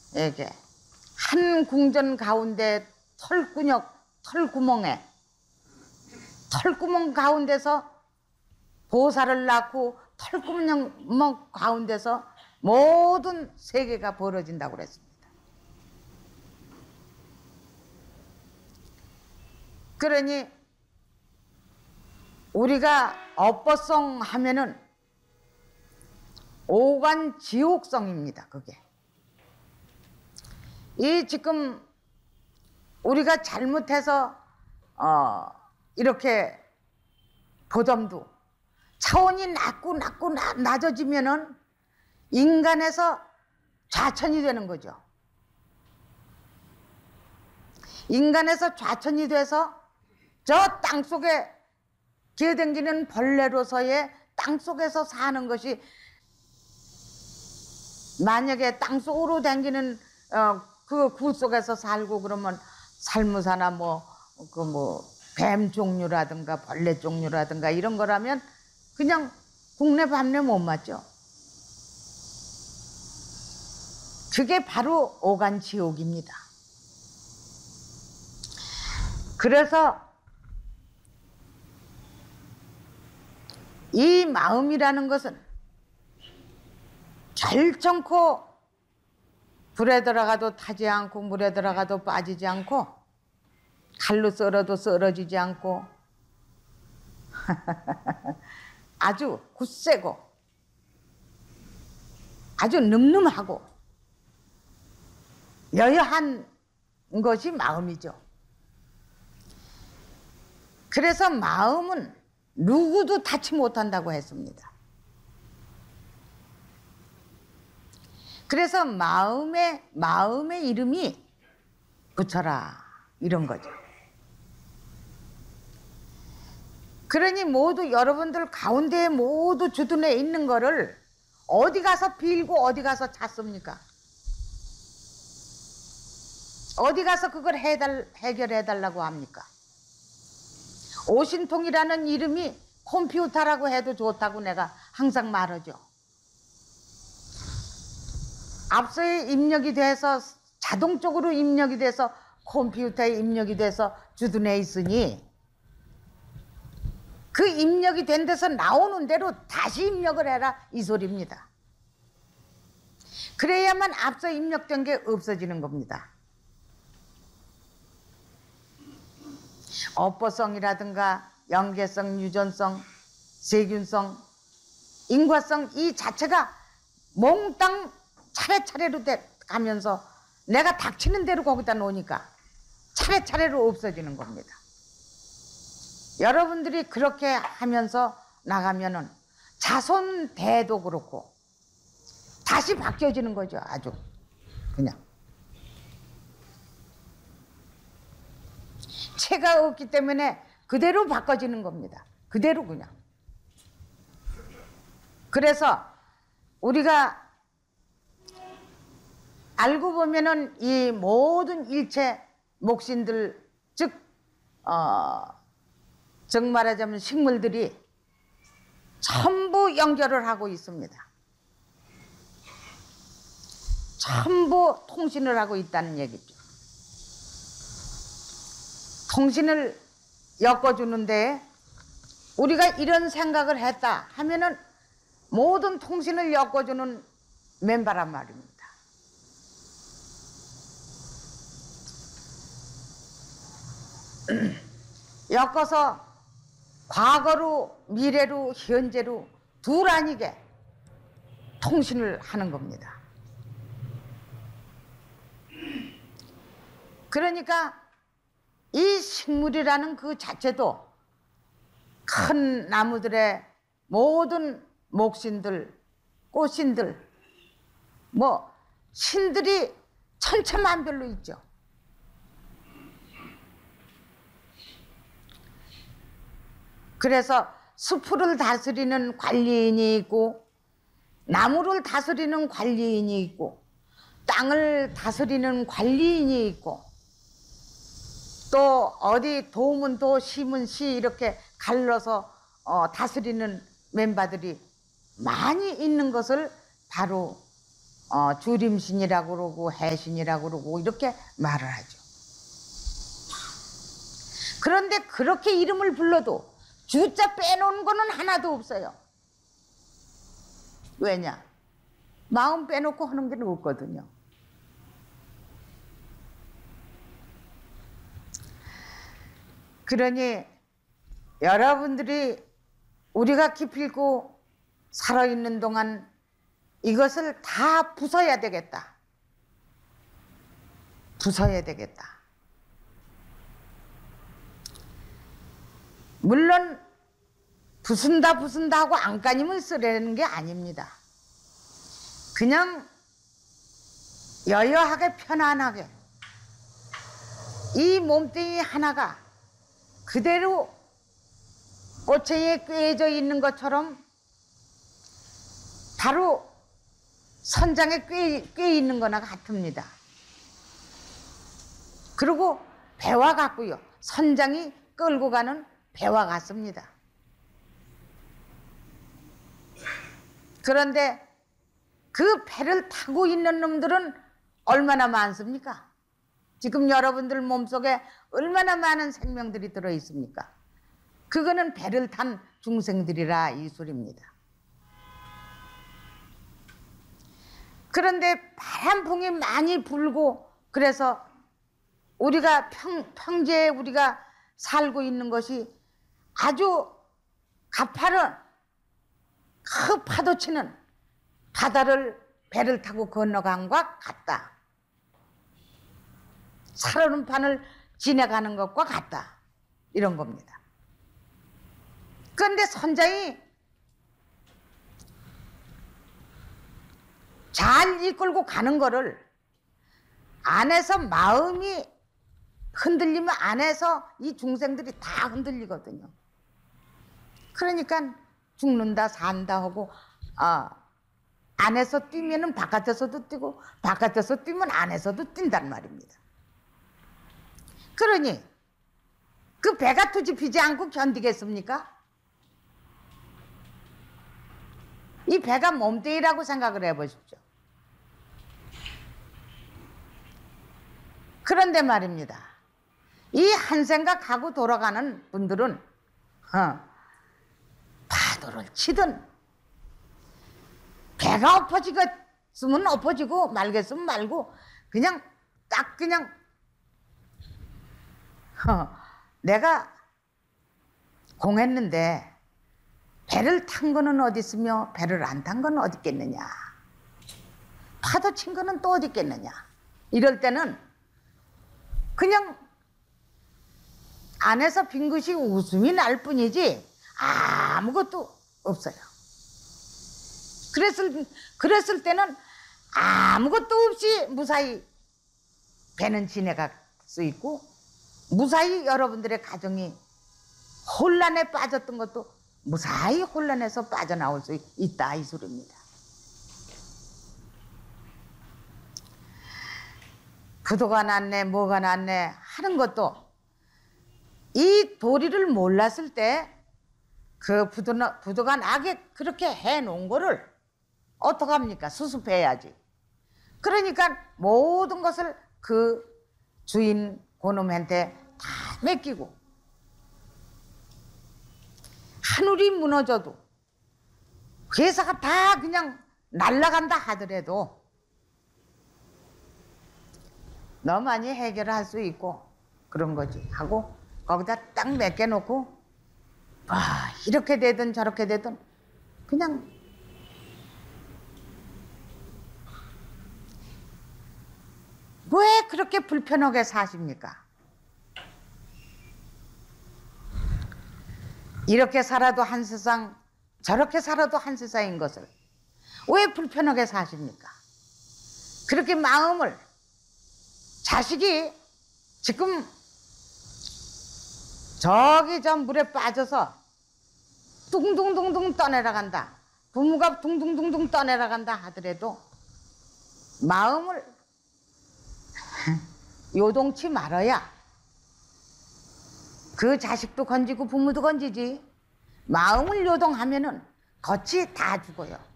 이게 한 궁전 가운데 털구멍에 털구멍 가운데서 보살을 낳고 털구멍 가운데서 모든 세계가 벌어진다고 그랬습니다. 그러니 우리가 업보성 하면은 오관지옥성입니다. 그게 이 지금 우리가 잘못해서 이렇게 보점도 차원이 낮고 낮아지면은 인간에서 좌천이 되는 거죠. 인간에서 좌천이 돼서 저 땅속에 기어댕기는 벌레로서의 땅속에서 사는 것이, 만약에 땅속으로 댕기는 그 구 속에서 살고 그러면 살무사나 뱀 종류라든가 벌레 종류라든가 이런 거라면 그냥 국내 밤내 못 맞죠. 그게 바로 오간지옥입니다. 그래서 이 마음이라는 것은 결정코 불에 들어가도 타지 않고 물에 들어가도 빠지지 않고 칼로 썰어도 썰어지지 않고 아주 굳세고 아주 늠름하고 여여한 것이 마음이죠. 그래서 마음은 누구도 닿지 못한다고 했습니다. 그래서 마음의 이름이 부처라 이런 거죠. 그러니 모두 여러분들 가운데에 모두 주둔해 있는 거를 어디 가서 빌고 어디 가서 찾습니까? 어디 가서 그걸 해결해 달라고 합니까? 오신통이라는 이름이 컴퓨터라고 해도 좋다고 내가 항상 말하죠. 앞서에 입력이 돼서 자동적으로 입력이 돼서 컴퓨터에 입력이 돼서 주둔해 있으니 그 입력이 된 데서 나오는 대로 다시 입력을 해라 이 소리입니다. 그래야만 앞서 입력된 게 없어지는 겁니다. 업보성이라든가 영계성, 유전성, 세균성, 인과성 이 자체가 몽땅 차례차례로 가면서 내가 닥치는 대로 거기다 놓으니까 차례차례로 없어지는 겁니다. 여러분들이 그렇게 하면서 나가면은 자손대도 그렇고 다시 바뀌어지는 거죠. 아주 그냥 체가 없기 때문에 그대로 바꿔지는 겁니다. 그대로 그냥. 그래서 우리가 알고 보면은 이 모든 일체 목신들, 즉 말하자면 식물들이 전부 연결을 하고 있습니다. 전부 통신을 하고 있다는 얘기죠. 통신을 엮어주는데 우리가 이런 생각을 했다 하면은 모든 통신을 엮어주는 멤버란 말입니다. 엮어서 과거로, 미래로, 현재로 둘 아니게 통신을 하는 겁니다. 그러니까 이 식물이라는 그 자체도 큰 나무들의 모든 목신들, 꽃신들, 신들이 천차만별로 있죠. 그래서 숲을 다스리는 관리인이 있고 나무를 다스리는 관리인이 있고 땅을 다스리는 관리인이 있고 또 어디 도우면 도, 시면 시 이렇게 갈라서 다스리는 멤버들이 많이 있는 것을 바로 주림신이라고 그러고 해신이라고 그러고 이렇게 말을 하죠. 그런데 그렇게 이름을 불러도 주자 빼놓은 거는 하나도 없어요. 왜냐? 마음 빼놓고 하는 게 없거든요. 그러니 여러분들이 우리가 기필코 살아있는 동안 이것을 다 부숴야 되겠다. 부숴야 되겠다. 물론 부순다 하고 안간힘을 쓰려는 게 아닙니다. 그냥 여여하게 편안하게 이 몸뚱이 하나가 그대로 꼬챙이에 꿰져 있는 것처럼 바로 선장에 꿰 있는 거나 같습니다. 그리고 배와 같고요. 선장이 끌고 가는 배와 같습니다. 그런데 그 배를 타고 있는 놈들은 얼마나 많습니까? 지금 여러분들 몸속에 얼마나 많은 생명들이 들어 있습니까? 그거는 배를 탄 중생들이라 이 소리입니다. 그런데 바람풍이 많이 불고 그래서 우리가 평지에 우리가 살고 있는 것이 아주 가파른 큰 파도 치는 바다를 배를 타고 건너간 것과 같다. 살얼음 판을 지나가는 것과 같다. 이런 겁니다. 그런데 선장이 잘 이끌고 가는 거를 안에서 마음이 흔들리면 안에서 이 중생들이 다 흔들리거든요. 그러니까 죽는다 산다 하고 안에서 뛰면은 바깥에서도 뛰고 바깥에서 뛰면 안에서도 뛴단 말입니다. 그러니 그 배가 투집히지 않고 견디겠습니까? 이 배가 몸뚱이라고 생각을 해보십시오. 그런데 말입니다. 이 한 생각하고 돌아가는 분들은 파도를 치든 배가 엎어지겠으면 엎어지고 말겠으면 말고 그냥 딱 그냥 내가 공했는데 배를 탄 거는 어디 있으며 배를 안 탄 거는 어디 있겠느냐. 파도 친 거는 또 어디 있겠느냐. 이럴 때는 그냥 안에서 빙긋이 웃음이 날 뿐이지 아무것도 없어요. 그랬을 때는 아무것도 없이 무사히 배는 지나갈 수 있고 무사히 여러분들의 가정이 혼란에 빠졌던 것도 무사히 혼란에서 빠져나올 수 있다 이 소리입니다. 부도가 났네 뭐가 났네 하는 것도 이 도리를 몰랐을 때 그 부도가 나게 그렇게 해놓은 거를 어떡합니까? 수습해야지. 그러니까 모든 것을 그 주인 고놈한테 다 맡기고 하늘이 무너져도 회사가 다 그냥 날아간다 하더라도 너만이 해결할 수 있고 그런 거지 하고 거기다 딱 맡겨놓고 이렇게 되든 저렇게 되든 그냥 왜 그렇게 불편하게 사십니까? 이렇게 살아도 한 세상 저렇게 살아도 한 세상인 것을 왜 불편하게 사십니까? 그렇게 마음을 자식이 지금 저기 저 물에 빠져서 둥둥둥둥 떠내려간다. 부모가 둥둥둥둥 떠내려간다 하더라도 마음을 요동치 말아야 그 자식도 건지고 부모도 건지지 마음을 요동하면은 겉이 다 죽어요.